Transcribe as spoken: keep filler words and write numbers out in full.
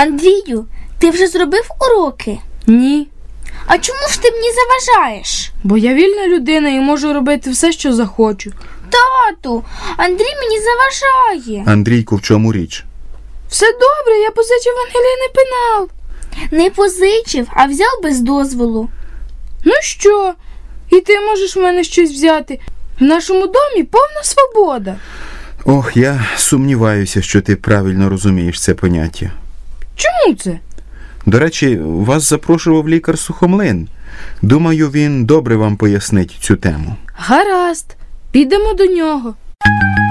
Андрію, ти вже зробив уроки? Ні. А чому ж ти мені заважаєш? Бо я вільна людина і можу робити все, що захочу. Тату, Андрій мені заважає. Андрійку, в чому річ? Все добре, я позичив Ангеліни пенал. Не позичив, а взяв без дозволу. Ну що? І ти можеш в мене щось взяти. В нашому домі повна свобода. Ох, я сумніваюся, що ти правильно розумієш це поняття. Чому це? До речі, вас запрошував лікар Сухомлин. Думаю, він добре вам пояснить цю тему. Гаразд, підемо до нього.